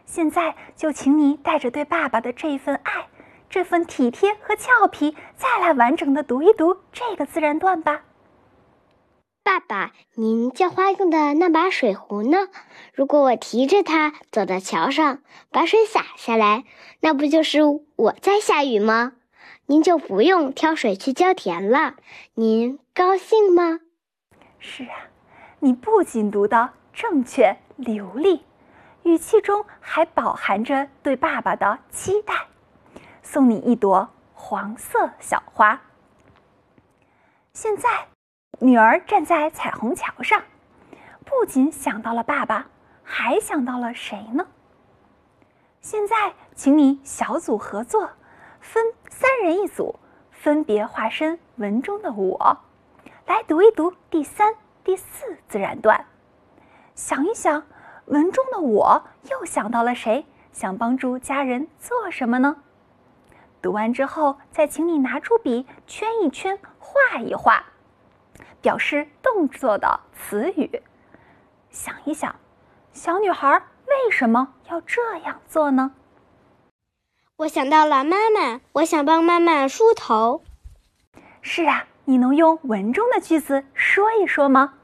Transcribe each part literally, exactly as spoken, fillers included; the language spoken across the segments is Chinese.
现在就请你带着对爸爸的这一份爱，这份体贴和俏皮，再来完整的读一读这个自然段吧。 爸爸，您浇花用的那把水壶呢？如果我提着它走到桥上，把水洒下来，那不就是我在下雨吗？您就不用挑水去浇田了，您高兴吗？ 是啊，你不仅读得正确流利，语气中还饱含着对爸爸的期待。送你一朵黄色小花。现在女儿站在彩虹桥上，不仅想到了爸爸，还想到了谁呢？现在请你小组合作，分三人一组，分别化身文中的我，来读一读第三、第四自然段。想一想，文中的我又想到了谁？想帮助家人做什么呢？读完之后，再请你拿出笔，圈一圈，画一画，表示动作的词语。想一想，小女孩为什么要这样做呢？ 我想到了妈妈，我想帮妈妈梳头。 是啊，你能用文中的句子说一说吗？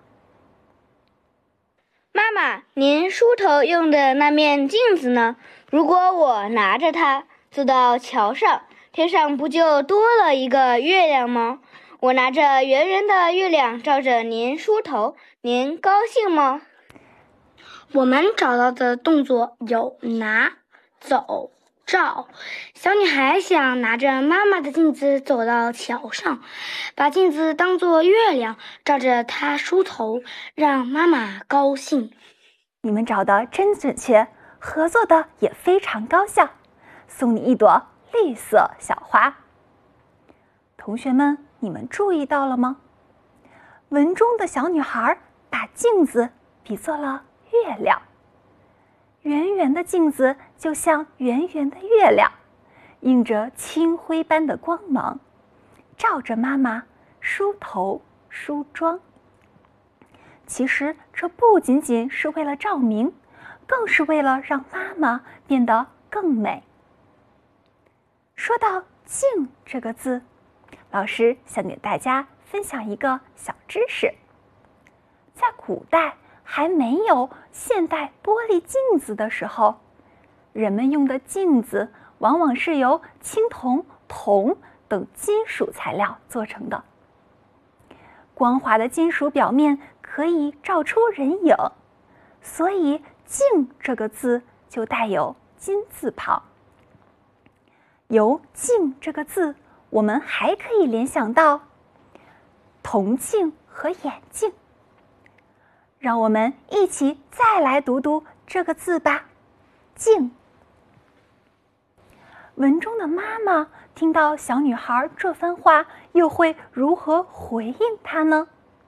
妈妈，您梳头用的那面镜子呢？如果我拿着它走到桥上，天上不就多了一个月亮吗？我拿着圆圆的月亮照着您梳头，您高兴吗？ 我们找到的动作有拿、走、照。小女孩想拿着妈妈的镜子走到桥上，把镜子当作月亮，照着她梳头，让妈妈高兴。 你们找的真准确，合作的也非常高效。送你一朵绿色小花。同学们，你们注意到了吗？文中的小女孩把镜子比作了月亮，圆圆的镜子就像圆圆的月亮，映着清辉般的光芒，照着妈妈梳头梳妆。其实这不仅仅是为了照明，更是为了让妈妈变得更美。说到镜这个字，老师想给大家分享一个小知识。在古代还没有现代玻璃镜子的时候，人们用的镜子往往是由青铜、铜等金属材料做成的。光滑的金属表面可以照出人影，所以镜这个字就带有金字旁。由镜这个字，我们还可以联想到铜镜和眼镜。让我们一起再来读读这个字吧，镜。文中的妈妈听到小女孩这番话，又会如何回应她呢？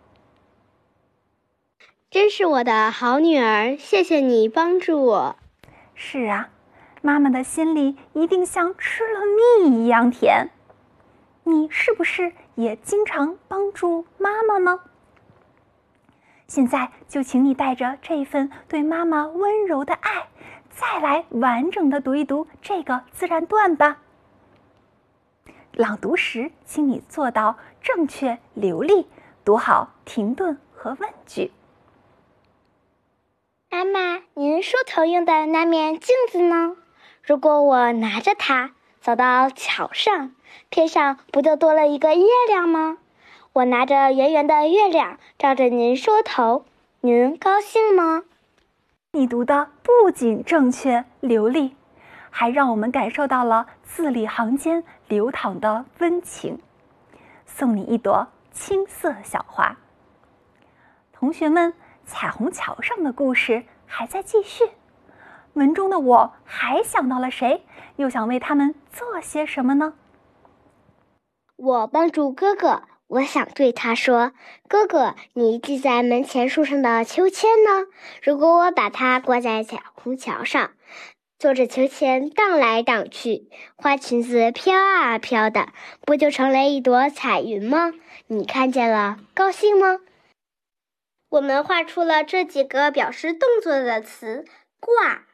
真是我的好女儿，谢谢你帮助我。 是啊，妈妈的心里一定像吃了蜜一样甜。你是不是也经常帮助妈妈呢？现在就请你带着这份对妈妈温柔的爱，再来完整的读一读这个自然段吧。朗读时，请你做到正确流利，读好停顿和问句。 妈妈，您梳头用的那面镜子呢？如果我拿着它走到桥上，天上不就多了一个月亮吗？我拿着圆圆的月亮照着您梳头，您高兴吗？ 你读的不仅正确流利，还让我们感受到了字里行间流淌的温情。送你一朵青色小花。同学们，彩虹桥上的故事还在继续。文中的我还想到了谁？又想为他们做些什么呢？ 我帮助哥哥，我想对他说，哥哥，你系在门前树上的秋千呢？如果我把它挂在彩虹桥上，坐着秋千荡来荡去，花裙子飘啊飘的，不就成了一朵彩云吗？你看见了，高兴吗？我们画出了这几个表示动作的词：挂、